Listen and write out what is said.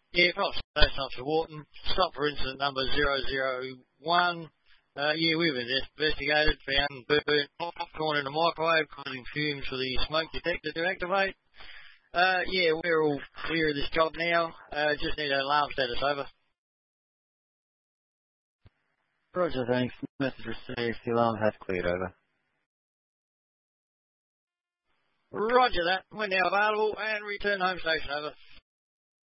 Yeah, that's not for Wharton. Stop for incident number 001. Yeah, we've investigated, found burnt popcorn in the microwave, causing fumes for the smoke detector to activate. Yeah, we're all clear of this job now. Just need an alarm status, over. Roger, thanks. Message received. The alarm has cleared, over. Roger that. We're now available and return home station, over.